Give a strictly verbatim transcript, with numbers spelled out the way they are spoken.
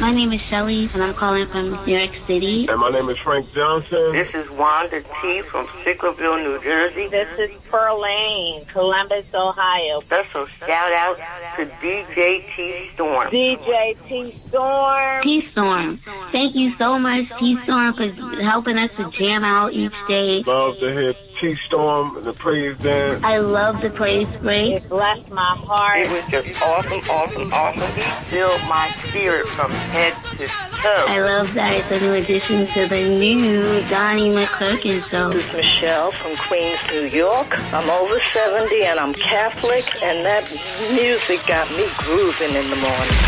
My name is Shelly, and I'm calling from New York City. And my name is Frank Johnson. This is Wanda T. from Sicklerville, New Jersey. This is Pearlane, Columbus, Ohio. Special shout out to D J T Storm. D J T Storm. T Storm. Thank you so much, T Storm, for helping us to jam out each day. Love to hear T Storm, the praise dance. I love the praise break. It blessed my heart. It was just awesome, awesome, awesome. He filled my spirit from head to toe. I love that it's a new addition to the new Donnie McClurkin show. This is Michelle from Queens, New York. I'm over seventy and I'm Catholic, and that music got me grooving in the morning.